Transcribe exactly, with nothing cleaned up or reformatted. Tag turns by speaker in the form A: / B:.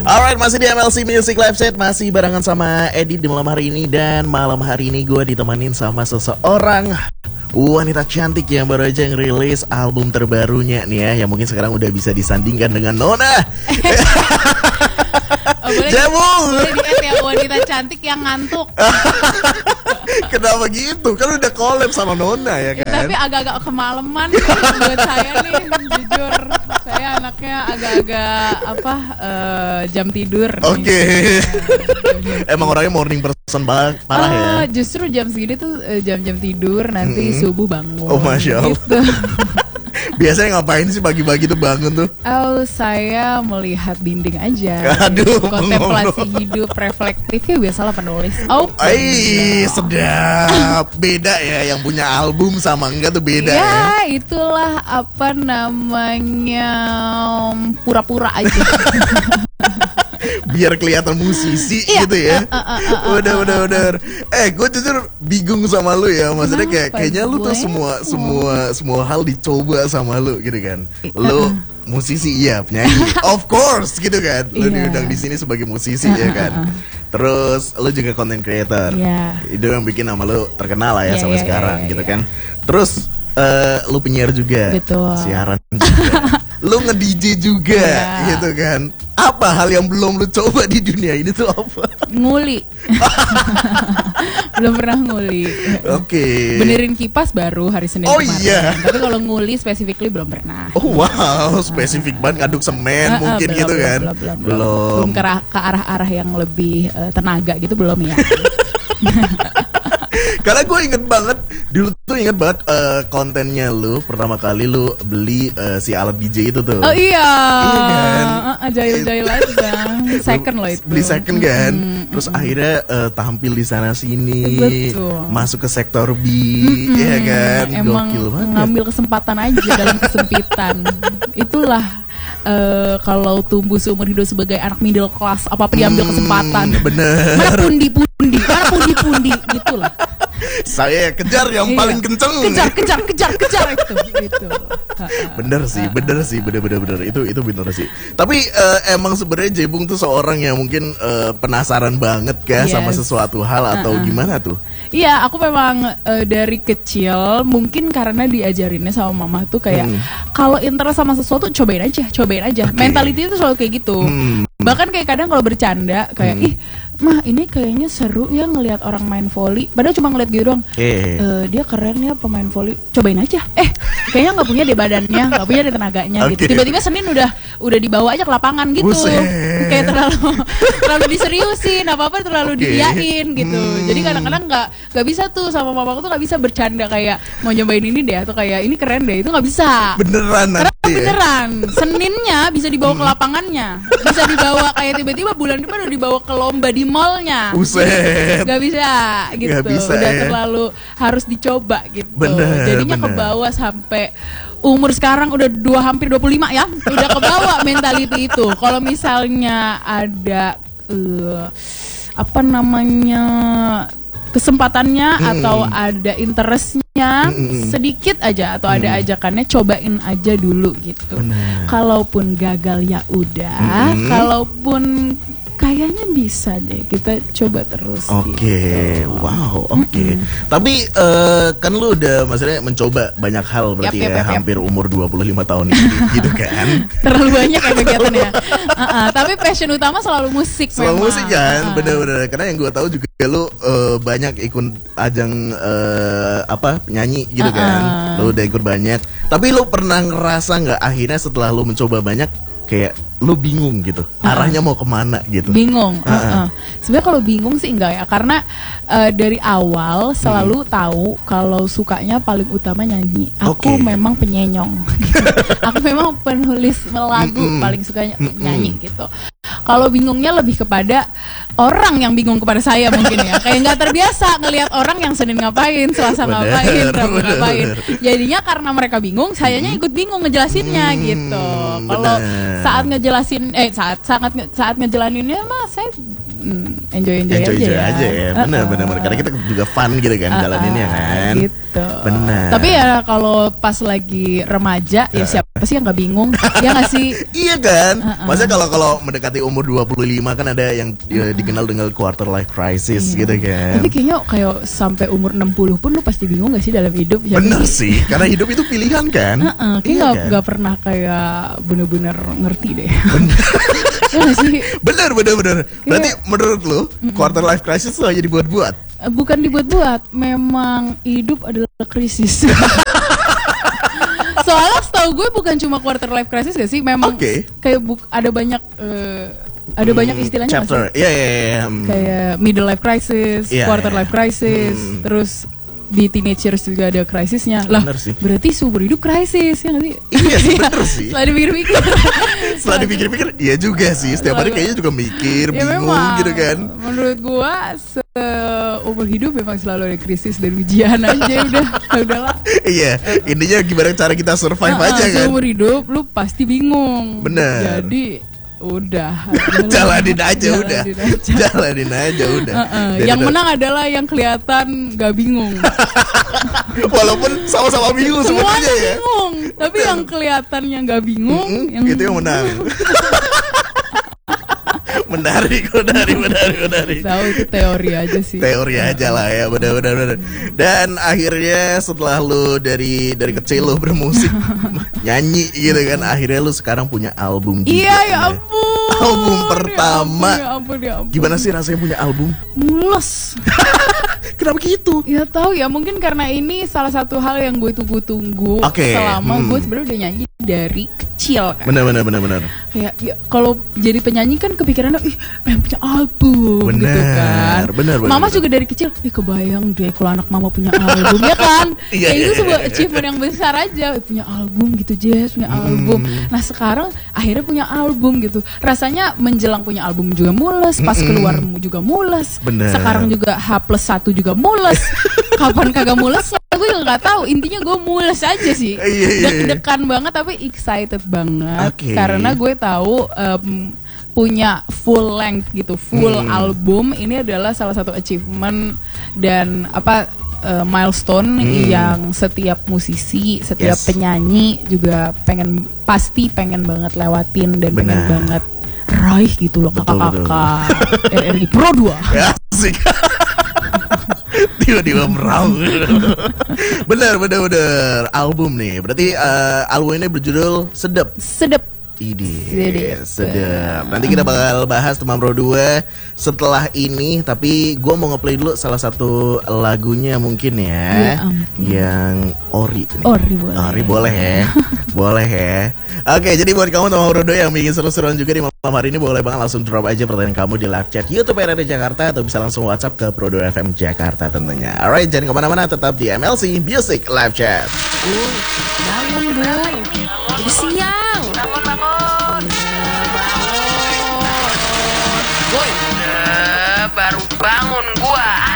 A: Alright, masih di M L C Music Live Set, masih barengan sama Edit di malam hari ini. Dan malam hari ini gue ditemenin sama seseorang wanita cantik yang baru aja ngerilis album terbarunya nih ya, yang mungkin sekarang udah bisa disandingkan dengan Nona.
B: Oh, boleh,
A: Jabung.
B: boleh di-add ya, wanita cantik yang ngantuk.
A: Kenapa gitu? Kan udah collab sama Nona ya kan?
B: Ya, tapi agak-agak kemalaman buat saya nih, jujur. Saya anaknya agak-agak apa uh, jam tidur.
A: Oke. Okay. Emang orangnya morning person banget, parah uh, ya?
B: Justru jam segini tuh uh, jam-jam tidur, nanti hmm. subuh bangun.
A: Oh, Masya Allah. Gitu. Biasanya ngapain sih pagi-pagi tuh bangun tuh?
B: Oh, saya melihat dinding aja.
A: Aduh,
B: kontemplasi hidup, reflektif ya, biasalah penulis. Oh,
A: Ay, sedap. Beda ya, yang punya album sama enggak tuh beda ya.
B: Ya, itulah apa namanya, pura-pura aja.
A: Biar kelihatan musisi iya, gitu ya. Uh, uh, uh, uh, udah, uh, udah, uh, udah. Eh, gue jujur bingung sama lu ya. Maksudnya kayak kayaknya lu tuh semua semua semua hal dicoba sama lu gitu kan. Lu musisi iya, penyanyi. Of course gitu kan. Lu yeah. diundang di sini sebagai musisi uh, ya kan. Uh, uh. Terus lu juga content creator. Yeah. Itu yang bikin nama lu terkenal lah ya yeah, sampai yeah, sekarang yeah, gitu yeah. kan. Terus uh, lu penyiar juga.
B: Betul.
A: Siaran juga. Lu nge-D J juga yeah. gitu kan. Apa hal yang belum lu coba di dunia ini tuh apa?
B: Nguli. Belum pernah nguli.
A: Oke. Okay.
B: Benerin kipas baru hari Senin
A: oh,
B: kemarin.
A: Iya.
B: Tapi kalau nguli specifically belum pernah.
A: Oh wow, spesifik banget ngaduk semen uh, uh, mungkin belum, gitu kan.
B: Belum. Belum. belum. belum. belum ke, arah, ke arah-arah yang lebih uh, tenaga gitu belum ya.
A: Karena gue inget banget, dulu tuh inget banget uh, kontennya lu pertama kali lu beli uh, si alat D J itu tuh.
B: Oh iya.
A: Iya kan.
B: Uh, Jahil-jahil aja. Second loh itu.
A: Beli second kan. Mm-hmm. Terus akhirnya uh, tampil di sana sini.
B: Betul.
A: Masuk ke sektor B,
B: mm-hmm.
A: ya kan.
B: Emang
A: gokil banget.
B: Ngambil kesempatan aja dalam kesempitan. Itulah. Uh, kalau tumbuh seumur hidup sebagai anak middle class, apa-apa diambil kesempatan.
A: Hmm, bener.
B: Mana pundi-pundi, mana pundi-pundi, gitulah.
A: Saya kejar yang iya. paling kenceng.
B: Kejar, kejar, kejar, kejar itu, itu.
A: Bener sih, bener sih, bener-bener bener itu itu bener sih. Tapi uh, emang sebenarnya Jebung tuh seorang yang mungkin uh, penasaran banget kan yes. sama sesuatu hal atau uh-uh. gimana tuh?
B: Iya, aku memang uh, dari kecil mungkin karena diajarinnya sama mama tuh kayak hmm. kalau interest sama sesuatu cobain aja, cobain aja. Okay. Mentality itu selalu kayak gitu. Hmm. Bahkan kayak kadang kalau bercanda kayak hmm. ih mah ini kayaknya seru ya ngelihat orang main volley. Padahal cuma ngeliat gitu doang.
A: Eh.
B: Uh, dia keren ya pemain volley. Cobain aja. Eh, kayaknya nggak punya deh badannya, nggak punya deh tenaganya. Okay. Gitu. Tiba-tiba Senin udah udah dibawa aja ke lapangan gitu.
A: Buset.
B: Kayak terlalu terlalu diseriusin, apa-apa terlalu okay. diiyain gitu. Hmm. Jadi kadang-kadang nggak nggak bisa tuh sama mamaku tuh nggak bisa bercanda kayak mau nyobain ini deh atau kayak ini keren deh, itu nggak bisa.
A: Beneran
B: Karena
A: nanti
B: beneran. Ya? Seninnya bisa dibawa ke lapangannya, bisa dibawa kayak tiba-tiba bulan depan udah dibawa ke lomba di mallnya.
A: Buset.
B: Gak bisa gitu.
A: Gak bisa,
B: udah
A: ya.
B: terlalu harus dicoba gitu.
A: Bener,
B: jadinya
A: bener.
B: ke bawah sampai umur sekarang udah dua hampir dua puluh lima ya. Udah ke bawah mentality itu. Kalau misalnya ada uh, apa namanya kesempatannya hmm. atau ada interestnya hmm. sedikit aja atau hmm. ada ajakannya, cobain aja dulu gitu. Bener. Kalaupun gagal ya udah, hmm. kalaupun kayaknya bisa deh, kita coba terus.
A: Oke, okay. gitu. Wow, oke. Okay. Mm-hmm. Tapi uh, kan lu udah maksudnya mencoba banyak hal berarti yep, yep, ya, yep, hampir yep. umur dua puluh lima tahun ini gitu kan.
B: Terlalu banyak ya kegiatannya. uh-uh, tapi passion utama selalu musik.
A: Selalu
B: memang.
A: musik kan,
B: uh-uh.
A: bener-bener. Karena yang gue tahu juga lu uh, banyak ikut ajang uh, apa penyanyi gitu uh-uh. kan. Lu udah ikut banyak. Tapi lu pernah ngerasa nggak akhirnya setelah lu mencoba banyak kayak lu bingung gitu, arahnya uh-uh. mau kemana gitu?
B: Bingung.
A: Uh-uh.
B: Uh-uh. Sebenarnya kalau bingung sih enggak ya, karena uh, dari awal selalu hmm. tahu kalau sukanya paling utama nyanyi. Aku okay. memang penyenyong. Aku memang penulis lagu mm-mm. paling sukanya mm-mm. nyanyi gitu. Kalau bingungnya lebih kepada orang yang bingung kepada saya mungkin ya, kayak nggak terbiasa ngelihat orang yang Senin ngapain, Selasa bener, ngapain, Rabu ngapain. Jadinya karena mereka bingung, sayanya ikut bingung ngejelasinnya hmm, gitu. Kalau saat ngejelasin, eh saat sangat saat ngejelaninnya mah saya mm, enjoy enjoy,
A: enjoy,
B: aja,
A: enjoy
B: ya.
A: aja ya. Benar uh, benar benar. Karena kita juga fun gitu kan uh, jalaninnya kan.
B: Gitu.
A: Benar.
B: Tapi ya kalau pas lagi remaja uh, ya siapa sih yang nggak bingung? Ya nggak sih?
A: Iya kan.
B: Uh, uh.
A: Maksudnya kalau kalau mendekati umur dua puluh lima kan ada yang uh, dikenal dengan quarter life crisis iya. gitu kan.
B: Tapi kayaknya kayak sampai umur enam puluh pun lu pasti bingung gak sih dalam hidup?
A: Bener sih, karena hidup itu pilihan kan.
B: Uh-uh, kayak iya gak, kan? Gak pernah kayak bener-bener ngerti deh. Bener. Ya gak sih?
A: Bener, bener, bener. Berarti kayak, menurut lu, mm-mm. quarter life crisis itu hanya dibuat-buat?
B: Bukan dibuat-buat, memang hidup adalah krisis. Soalnya setahu gue bukan cuma quarter life crisis gak sih? Memang okay. kayak bu- ada banyak... Uh, ada hmm, banyak istilahnya
A: chapter, iya iya iya.
B: Kayak middle life crisis, yeah, quarter yeah. life crisis, hmm. terus di teenagers juga ada krisisnya. Lah, berarti seumur hidup krisis ya nggak sih?
A: Iya sih, bener sih.
B: Setelah dipikir-pikir,
A: setelah dipikir-pikir, iya juga sih. Setiap hari kayaknya juga mikir, ya bingung memang, gitu kan.
B: Menurut gua seumur hidup memang selalu ada krisis dan ujian aja udah, udahlah.
A: Iya, intinya gimana cara kita survive nah, aja kan.
B: Seumur hidup lu pasti bingung.
A: Bener.
B: Jadi udah
A: jalanin aja jalanin udah aja. jalanin aja udah
B: uh-uh. Yang udah. Menang adalah yang kelihatan gak bingung.
A: Walaupun sama-sama bingung sebenarnya ya
B: bingung tapi yang kelihatannya gak bingung mm-hmm, yang
A: itu yang menang. Menarik, menarik, menarik, menarik.
B: Tahu itu teori aja sih.
A: Teori aja lah ya, benar-benar. benar. Dan akhirnya setelah lu dari dari kecil lu bermusik, nyanyi gitu kan, akhirnya lu sekarang punya album.
B: Iya ya ampun.
A: Album pertama.
B: Ya ampun, ya ampun.
A: Gimana sih rasanya punya album?
B: Mules.
A: Kenapa gitu?
B: Ya tahu ya, mungkin karena ini salah satu hal yang gue tunggu-tunggu
A: okay.
B: selama
A: hmm.
B: gue sebenarnya udah nyanyi dari kecil kan.
A: Benar benar benar benar.
B: Kayak ya, kalau jadi penyanyi kan kepikirannya ih pengen punya album
A: bener,
B: gitu kan.
A: Benar benar.
B: Mama
A: bener.
B: juga dari kecil, ih kebayang deh kalau anak mama punya album ya kan.
A: Iya,
B: Kayak
A: iya,
B: itu sebuah
A: iya.
B: achievement yang besar aja, punya album gitu Jess, punya hmm. album. Nah sekarang akhirnya punya album gitu. Rasanya menjelang punya album juga mules, pas hmm. keluar juga mules.
A: Bener.
B: Sekarang juga H plus satu juga mules. Kapan kagak mulesnya gue juga nggak tahu. Intinya gue mules aja sih. Deg-degan banget tapi excited banget
A: okay.
B: karena gue tahu um, punya full length gitu, full hmm. album ini adalah salah satu achievement dan apa uh, milestone hmm. yang setiap musisi, setiap yes. penyanyi juga pengen pasti pengen banget lewatin dan Benar. pengen banget raih gitu loh kakak-kakak R R I Pro dua.
A: Asik. Tiba-tiba meraung. Bener bener bener album nih. Berarti uh, album ini berjudul Sedep.
B: Sedep.
A: Ide, sedap. Nanti kita bakal bahas Teman Pro dua setelah ini. Tapi gue mau ngeplay dulu salah satu lagunya mungkin ya, ya yang Ori nih.
B: Ori boleh.
A: Ori boleh ya. Boleh ya. Oke, jadi buat kamu Teman Pro dua yang bikin seru-seruan juga di malam hari ini, boleh banget langsung drop aja pertanyaan kamu di live chat YouTube R R I Jakarta, atau bisa langsung WhatsApp ke Pro dua F M Jakarta tentunya. Alright, jangan kemana-mana, tetap di M L C Music Live Chat.
C: Uh, bangun dong, udah siang. Bangun bangun. Bangun. Woi, baru bangun.